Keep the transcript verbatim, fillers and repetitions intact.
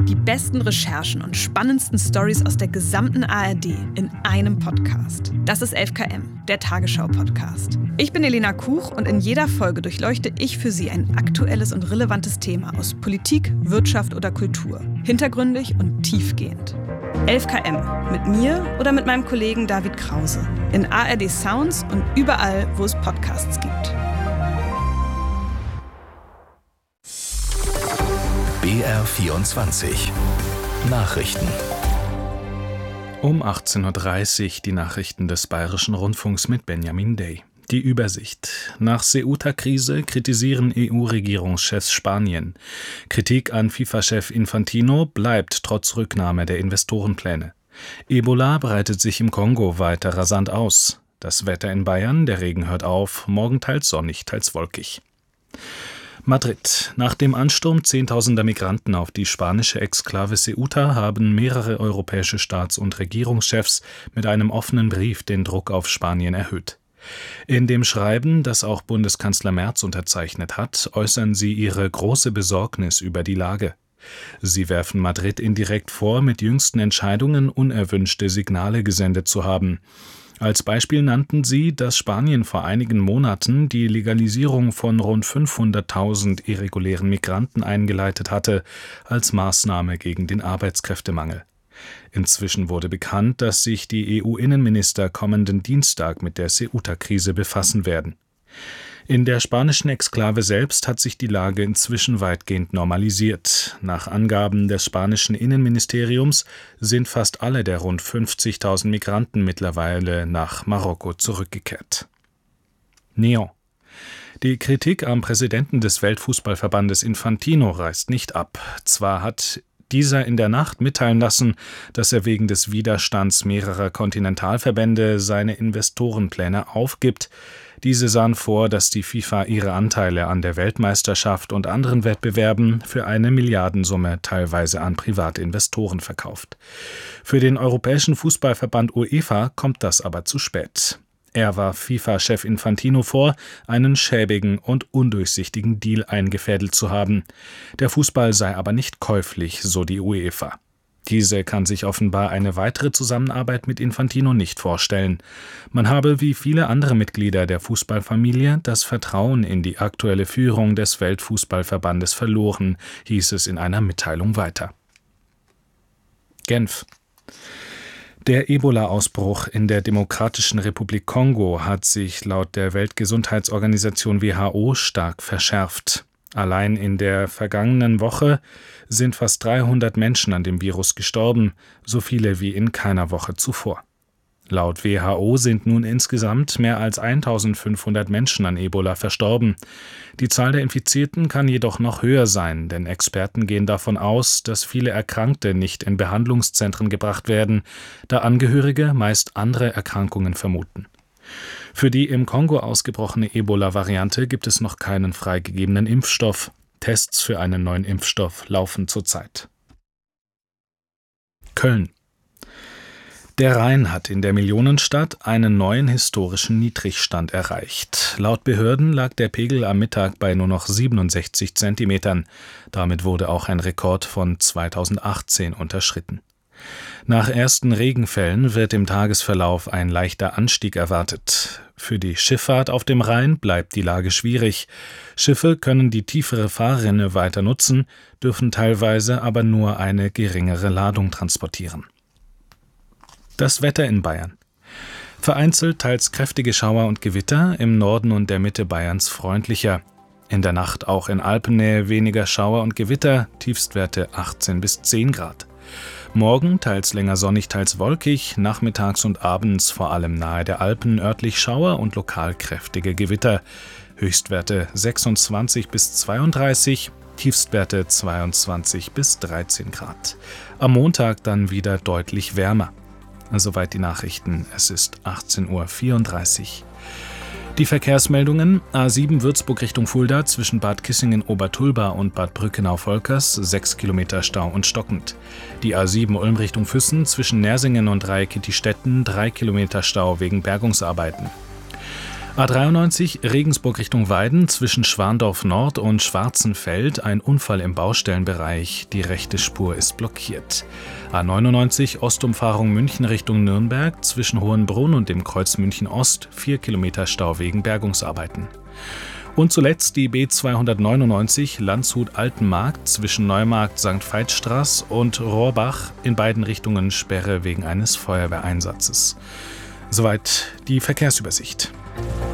Die besten Recherchen und spannendsten Storys aus der gesamten A R D in einem Podcast. Das ist elf K M, der Tagesschau-Podcast. Ich bin Elena Kuch und in jeder Folge durchleuchte ich für Sie ein aktuelles und relevantes Thema aus Politik, Wirtschaft oder Kultur. Hintergründig und tiefgehend. elf K M, mit mir oder mit meinem Kollegen David Krause. In A R D Sounds und überall, wo es Podcasts gibt. B R vierundzwanzig Nachrichten. Um achtzehn Uhr dreißig die Nachrichten des Bayerischen Rundfunks mit Benjamin Day. Die Übersicht. Nach Ceuta-Krise kritisieren E U-Regierungschefs Spanien. Kritik an FIFA-Chef Infantino bleibt trotz Rücknahme der Investorenpläne. Ebola breitet sich im Kongo weiter rasant aus. Das Wetter in Bayern, der Regen hört auf, morgen teils sonnig, teils wolkig. Madrid. Nach dem Ansturm zehntausender Migranten auf die spanische Exklave Ceuta haben mehrere europäische Staats- und Regierungschefs mit einem offenen Brief den Druck auf Spanien erhöht. In dem Schreiben, das auch Bundeskanzler Merz unterzeichnet hat, äußern sie ihre große Besorgnis über die Lage. Sie werfen Madrid indirekt vor, mit jüngsten Entscheidungen unerwünschte Signale gesendet zu haben. Als Beispiel nannten sie, dass Spanien vor einigen Monaten die Legalisierung von rund fünfhunderttausend irregulären Migranten eingeleitet hatte, als Maßnahme gegen den Arbeitskräftemangel. Inzwischen wurde bekannt, dass sich die E U-Innenminister kommenden Dienstag mit der Ceuta-Krise befassen werden. In der spanischen Exklave selbst hat sich die Lage inzwischen weitgehend normalisiert. Nach Angaben des spanischen Innenministeriums sind fast alle der rund fünfzigtausend Migranten mittlerweile nach Marokko zurückgekehrt. Neon. Die Kritik am Präsidenten des Weltfußballverbandes Infantino reißt nicht ab. Zwar hat dieser in der Nacht mitteilen lassen, dass er wegen des Widerstands mehrerer Kontinentalverbände seine Investorenpläne aufgibt. Diese sahen vor, dass die FIFA ihre Anteile an der Weltmeisterschaft und anderen Wettbewerben für eine Milliardensumme teilweise an private Investoren verkauft. Für den Europäischen Fußballverband UEFA kommt das aber zu spät. Er warf FIFA-Chef Infantino vor, einen schäbigen und undurchsichtigen Deal eingefädelt zu haben. Der Fußball sei aber nicht käuflich, so die UEFA. Diese kann sich offenbar eine weitere Zusammenarbeit mit Infantino nicht vorstellen. Man habe wie viele andere Mitglieder der Fußballfamilie das Vertrauen in die aktuelle Führung des Weltfußballverbandes verloren, hieß es in einer Mitteilung weiter. Genf. Der Ebola-Ausbruch in der Demokratischen Republik Kongo hat sich laut der Weltgesundheitsorganisation W H O stark verschärft. Allein in der vergangenen Woche sind fast dreihundert Menschen an dem Virus gestorben, so viele wie in keiner Woche zuvor. Laut W H O sind nun insgesamt mehr als eintausendfünfhundert Menschen an Ebola verstorben. Die Zahl der Infizierten kann jedoch noch höher sein, denn Experten gehen davon aus, dass viele Erkrankte nicht in Behandlungszentren gebracht werden, da Angehörige meist andere Erkrankungen vermuten. Für die im Kongo ausgebrochene Ebola-Variante gibt es noch keinen freigegebenen Impfstoff. Tests für einen neuen Impfstoff laufen zurzeit. Köln. Der Rhein hat in der Millionenstadt einen neuen historischen Niedrigstand erreicht. Laut Behörden lag der Pegel am Mittag bei nur noch siebenundsechzig Zentimetern. Damit wurde auch ein Rekord von zweitausendachtzehn unterschritten. Nach ersten Regenfällen wird im Tagesverlauf ein leichter Anstieg erwartet. Für die Schifffahrt auf dem Rhein bleibt die Lage schwierig. Schiffe können die tiefere Fahrrinne weiter nutzen, dürfen teilweise aber nur eine geringere Ladung transportieren. Das Wetter in Bayern. Vereinzelt teils kräftige Schauer und Gewitter, im Norden und der Mitte Bayerns freundlicher. In der Nacht auch in Alpennähe weniger Schauer und Gewitter, Tiefstwerte achtzehn bis zehn Grad. Morgen teils länger sonnig, teils wolkig, nachmittags und abends vor allem nahe der Alpen örtlich Schauer und lokal kräftige Gewitter. Höchstwerte sechsundzwanzig bis zweiunddreißig, Tiefstwerte zweiundzwanzig bis dreizehn Grad. Am Montag dann wieder deutlich wärmer. Soweit die Nachrichten. Es ist achtzehn Uhr vierunddreißig. Die Verkehrsmeldungen: A sieben Würzburg Richtung Fulda zwischen Bad Kissingen-Obertulba und Bad Brückenau-Volkers, sechs Kilometer Stau und stockend. Die A sieben Ulm Richtung Füssen zwischen Nersingen und Dreieck-Kittistetten, drei Kilometer Stau wegen Bergungsarbeiten. A dreiundneunzig Regensburg Richtung Weiden zwischen Schwandorf Nord und Schwarzenfeld ein Unfall im Baustellenbereich. Die rechte Spur ist blockiert. A neunundneunzig Ostumfahrung München Richtung Nürnberg zwischen Hohenbrunn und dem Kreuz München Ost vier Kilometer Stau wegen Bergungsarbeiten. Und zuletzt die B zweihundertneunundneunzig Landshut-Altenmarkt zwischen Neumarkt Sankt Veitstraß und Rohrbach, in beiden Richtungen Sperre wegen eines Feuerwehreinsatzes. Soweit die Verkehrsübersicht.